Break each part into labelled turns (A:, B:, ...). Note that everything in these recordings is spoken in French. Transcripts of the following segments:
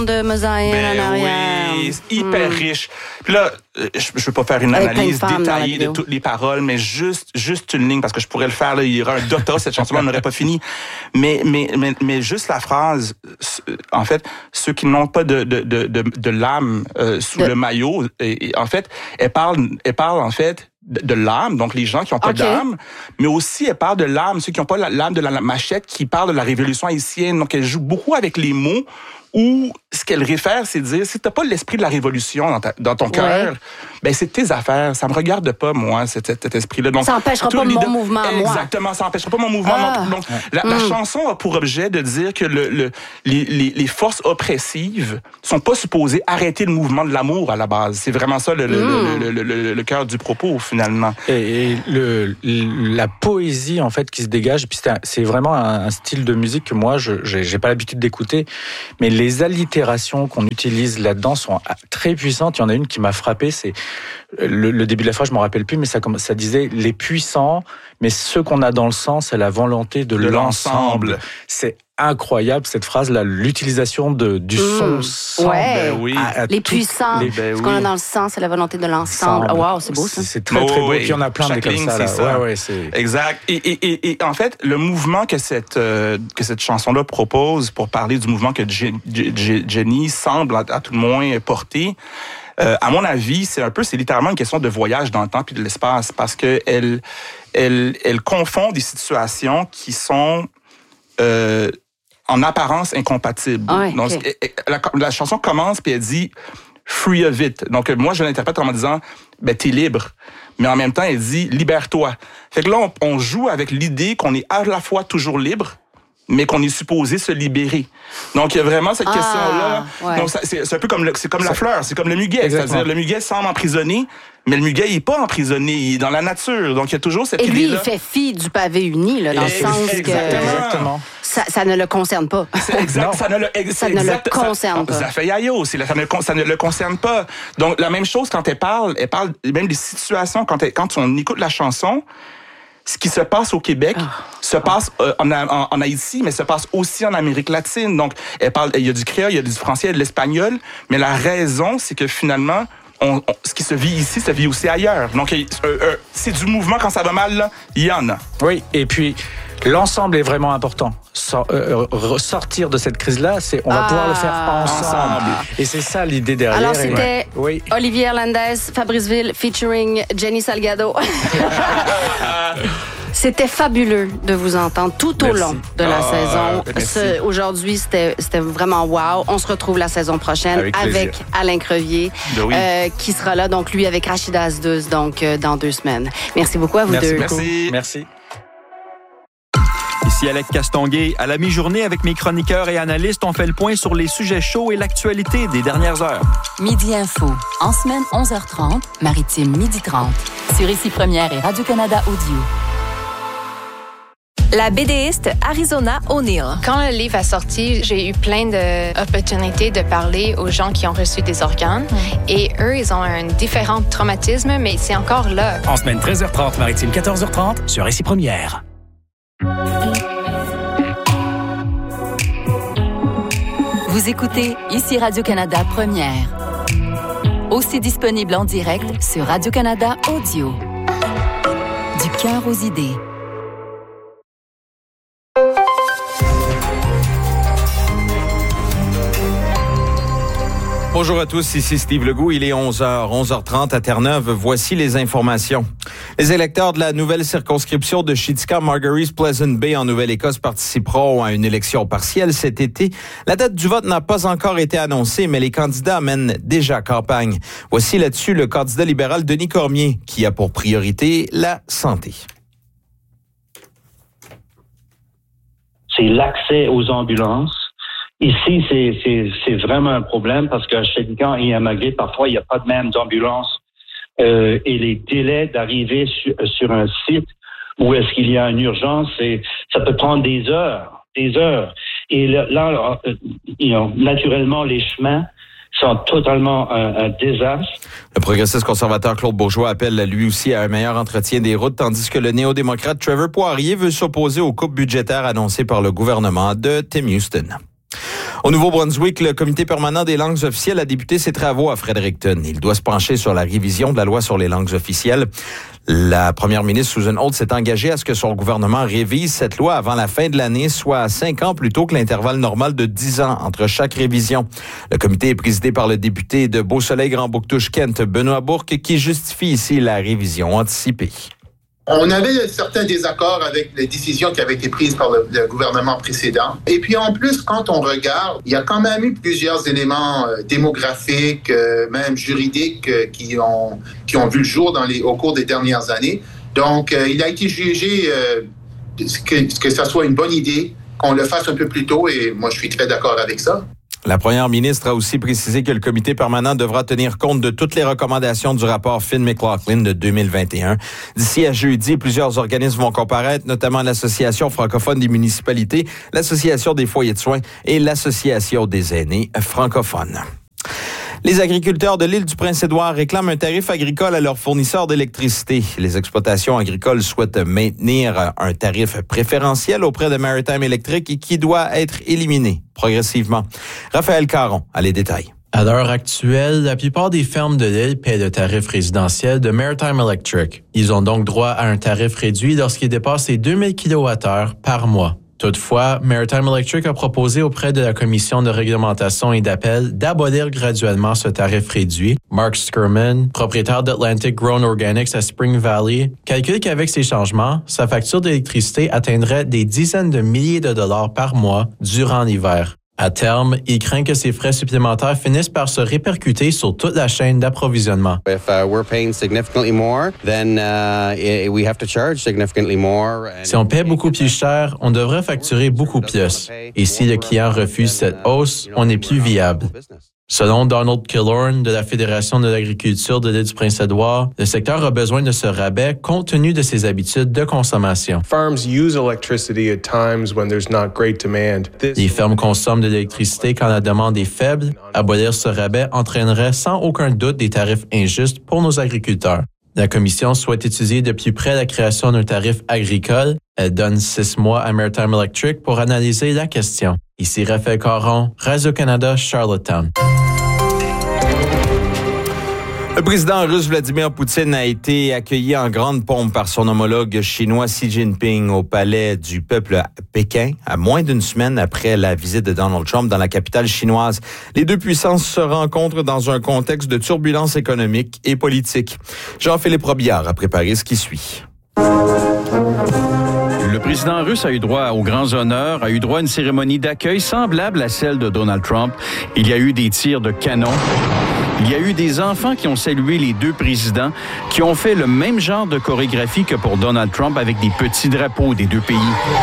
A: de mosaïque en arrière.
B: Oui, hyper riche. Puis là, je ne veux pas faire une analyse détaillée de toutes les paroles, mais juste une ligne, parce que je pourrais le faire, là, il y aura un doctorat, cette chanson-là, on n'aurait pas fini. Mais juste la phrase, en fait, ceux qui n'ont pas de l'âme sous le maillot, en fait, elle parle en fait de l'âme, donc les gens qui n'ont pas d'âme, mais aussi elle parle de l'âme, ceux qui n'ont pas l'âme de la machette, qui parle de la révolution haïtienne. Donc elle joue beaucoup avec les mots, où ce qu'elle réfère, c'est de dire, si t'as pas l'esprit de la révolution dans ton cœur, ben c'est tes affaires. Ça me regarde pas, moi, cet esprit-là. Donc,
A: ça empêchera pas mon mouvement à moi.
B: Exactement, ça empêchera pas mon mouvement. Donc la chanson a pour objet de dire que les forces oppressives sont pas supposées arrêter le mouvement de l'amour à la base. C'est vraiment ça le cœur du propos, finalement.
C: Et la poésie, en fait, qui se dégage, puis c'est vraiment un style de musique que moi, j'ai pas l'habitude d'écouter, mais les allitérations qu'on utilise là-dedans sont très puissantes. Il y en a une qui m'a frappé, c'est le début de la phrase, je m'en rappelle plus, mais ça disait « les puissants, mais ce qu'on a dans le sang, c'est la volonté de l'ensemble ». C'est incroyable cette phrase-là, l'utilisation du son sang.
A: Ouais. Les puissants, ce qu'on a dans le sang, c'est la volonté de l'ensemble. Oh, wow, c'est beau ça.
C: C'est très très beau. Puis il y en a plein de comme ça. Là. Ouais, c'est...
B: Exact. Et en fait, le mouvement que cette chanson-là propose pour parler du mouvement que Jenny semble à tout le moins porter, à mon avis, c'est littéralement une question de voyage dans le temps puis de l'espace, parce que elle confond des situations qui sont en apparence incompatibles. Donc, la chanson commence puis elle dit « free of it ». Donc, moi, je l'interprète en me disant « ben, t'es libre ». Mais en même temps, elle dit « libère-toi ». Fait que là, on joue avec l'idée qu'on est à la fois toujours libre, mais qu'on est supposé se libérer. Donc, il y a vraiment cette question-là. Ouais. Donc, c'est un peu comme la fleur, c'est comme le muguet. Exactement. C'est-à-dire, le muguet semble emprisonné, mais le muguet, il n'est pas emprisonné, il est dans la nature. Donc, il y a toujours cette idée-là.
A: Et lui, il fait fi du pavé uni, là, dans le sens
B: Exactement.
A: Ça ne le concerne pas.
B: Exact. Ça ne le concerne pas. Ça fait yayo, ça ne le concerne pas. Donc, la même chose quand elle parle même des situations, quand on écoute la chanson, ce qui se passe au Québec se passe en Haïti, mais se passe aussi en Amérique latine. Donc, il y a du créole, il y a du français, il y a de l'espagnol, mais la raison, c'est que finalement, ce qui se vit ici, ça vit aussi ailleurs. Donc, c'est du mouvement quand ça va mal, là, il y en a.
C: Oui, et puis, l'ensemble est vraiment important. Sortir de cette crise-là, on va pouvoir le faire ensemble. Et c'est ça l'idée derrière.
A: Alors, c'était Olivier Hernandez, Fabrice Ville, featuring Jenny Salgado. C'était fabuleux de vous entendre tout au long de la saison. Aujourd'hui, c'était vraiment wow. On se retrouve la saison prochaine avec Alain Crevier, qui sera là, donc lui avec Rachida Asdouz, donc dans 2 semaines. Merci beaucoup à vous deux.
C: Merci.
D: Ici Alec Castonguay. À la mi-journée, avec mes chroniqueurs et analystes, on fait le point sur les sujets chauds et l'actualité des dernières heures.
E: Midi Info. En semaine, 11h30, Maritime, 12h30. Sur Ici Première et Radio-Canada Audio.
F: La BDiste Arizona O'Neill.
G: Quand le livre a sorti, j'ai eu plein d'opportunités de parler aux gens qui ont reçu des organes. Et eux, ils ont un différent traumatisme, mais c'est encore là.
H: En semaine, 13h30, Maritime, 14h30, sur Ici Première.
E: Vous écoutez Ici Radio-Canada Première. Aussi disponible en direct sur Radio-Canada Audio. Du cœur aux idées.
I: Bonjour à tous, ici Steve Legault. Il est 11h30 à Terre-Neuve. Voici les informations. Les électeurs de la nouvelle circonscription de Shitzka-Margaries-Pleasant Bay en Nouvelle-Écosse participeront à une élection partielle cet été. La date du vote n'a pas encore été annoncée, mais les candidats mènent déjà campagne. Voici là-dessus le candidat libéral Denis Cormier, qui a pour priorité la santé.
J: C'est l'accès aux ambulances. Ici, c'est vraiment un problème parce qu'à Shedikan et à Maghreb, parfois, il n'y a pas de même d'ambulance. Et les délais d'arriver sur un site où est-ce qu'il y a une urgence, ça peut prendre des heures. Et là, naturellement, les chemins sont totalement un désastre.
I: Le progressiste conservateur Claude Bourgeois appelle lui aussi à un meilleur entretien des routes, tandis que le néo-démocrate Trevor Poirier veut s'opposer aux coupes budgétaires annoncées par le gouvernement de Tim Houston. Au Nouveau-Brunswick, le comité permanent des langues officielles a débuté ses travaux à Fredericton. Il doit se pencher sur la révision de la loi sur les langues officielles. La première ministre Susan Holt s'est engagée à ce que son gouvernement révise cette loi avant la fin de l'année, soit à 5 ans plutôt que l'intervalle normal de 10 ans entre chaque révision. Le comité est présidé par le député de Beausoleil-Grand-Bouctouche-Kent, Benoît Bourque, qui justifie ici la révision anticipée.
K: On avait certains désaccords avec les décisions qui avaient été prises par le gouvernement précédent. Et puis en plus, quand on regarde, il y a quand même eu plusieurs éléments démographiques, même juridiques, qui ont vu le jour au cours des dernières années. Donc, il a été jugé que ça soit une bonne idée, qu'on le fasse un peu plus tôt, et moi, je suis très d'accord avec ça.
I: La première ministre a aussi précisé que le comité permanent devra tenir compte de toutes les recommandations du rapport Finn-McLaughlin de 2021. D'ici à jeudi, plusieurs organismes vont comparaître, notamment l'Association francophone des municipalités, l'Association des foyers de soins et l'Association des aînés francophones. Les agriculteurs de l'île du Prince-Édouard réclament un tarif agricole à leurs fournisseurs d'électricité. Les exploitations agricoles souhaitent maintenir un tarif préférentiel auprès de Maritime Electric qui doit être éliminé progressivement. Raphaël Caron a les détails.
L: À l'heure actuelle, la plupart des fermes de l'île paient le tarif résidentiel de Maritime Electric. Ils ont donc droit à un tarif réduit lorsqu'ils dépassent les 2000 kWh par mois. Toutefois, Maritime Electric a proposé auprès de la Commission de réglementation et d'appel d'abolir graduellement ce tarif réduit. Mark Skirman, propriétaire d'Atlantic Grown Organics à Spring Valley, calcule qu'avec ces changements, sa facture d'électricité atteindrait des dizaines de milliers de dollars par mois durant l'hiver. À terme, il craint que ces frais supplémentaires finissent par se répercuter sur toute la chaîne d'approvisionnement. Si on paie beaucoup plus cher, on devrait facturer beaucoup plus. Et si le client refuse cette hausse, on n'est plus viable. Selon Donald Killorn de la Fédération de l'agriculture de l'île du Prince-Édouard, le secteur a besoin de ce rabais compte tenu de ses habitudes de consommation. Les fermes consomment de l'électricité quand la demande est faible. Abolir ce rabais entraînerait sans aucun doute des tarifs injustes pour nos agriculteurs. La Commission souhaite étudier de plus près la création d'un tarif agricole. Elle donne 6 mois à Maritime Electric pour analyser la question. Ici Raphaël Caron, Radio-Canada, Charlottetown.
I: Le président russe Vladimir Poutine a été accueilli en grande pompe par son homologue chinois Xi Jinping au palais du peuple à Pékin, à moins d'une semaine après la visite de Donald Trump dans la capitale chinoise. Les deux puissances se rencontrent dans un contexte de turbulence économique et politique. Jean-Philippe Robillard a préparé ce qui suit.
M: Le président russe a eu droit aux grands honneurs, a eu droit à une cérémonie d'accueil semblable à celle de Donald Trump. Il y a eu des tirs de canon. Il y a eu des enfants qui ont salué les deux présidents, qui ont fait le même genre de chorégraphie que pour Donald Trump avec des petits drapeaux des deux pays.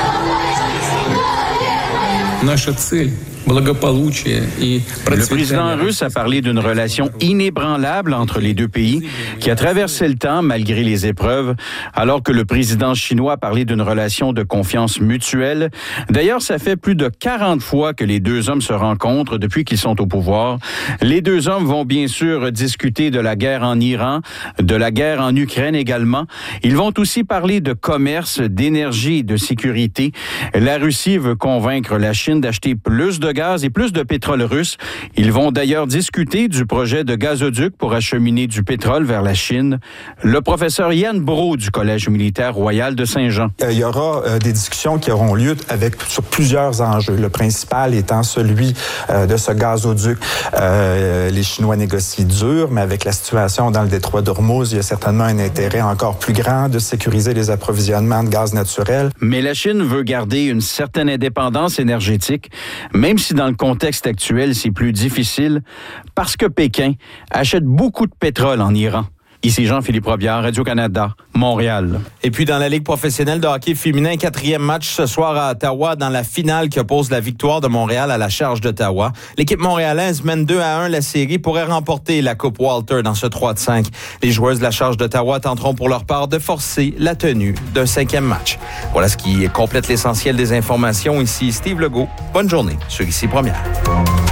M: Le président russe a parlé d'une relation inébranlable entre les deux pays qui a traversé le temps malgré les épreuves, alors que le président chinois a parlé d'une relation de confiance mutuelle. D'ailleurs, ça fait plus de 40 fois que les deux hommes se rencontrent depuis qu'ils sont au pouvoir. Les deux hommes vont bien sûr discuter de la guerre en Iran, de la guerre en Ukraine également. Ils vont aussi parler de commerce, d'énergie et de sécurité. La Russie veut convaincre la Chine d'acheter plus de gaz et plus de pétrole russe. Ils vont d'ailleurs discuter du projet de gazoduc pour acheminer du pétrole vers la Chine. Le professeur Yann Brault du Collège militaire royal de Saint-Jean.
N: Il y aura des discussions qui auront lieu sur plusieurs enjeux. Le principal étant celui de ce gazoduc. Les Chinois négocient dur, mais avec la situation dans le détroit d'Ormuz, il y a certainement un intérêt encore plus grand de sécuriser les approvisionnements de gaz naturel.
M: Mais la Chine veut garder une certaine indépendance énergétique, même si dans le contexte actuel, c'est plus difficile, parce que Pékin achète beaucoup de pétrole en Iran. Ici Jean-Philippe Robillard, Radio-Canada, Montréal.
I: Et puis dans la Ligue professionnelle de hockey féminin, 4e match ce soir à Ottawa dans la finale qui oppose la victoire de Montréal à la charge d'Ottawa. L'équipe montréalaise mène 2-1 la série, pourrait remporter la Coupe Walter dans ce 3-5. Les joueuses de la charge d'Ottawa tenteront pour leur part de forcer la tenue d'un 5e match. Voilà ce qui complète l'essentiel des informations. Ici Steve Legault. Bonne journée sur Ici Première.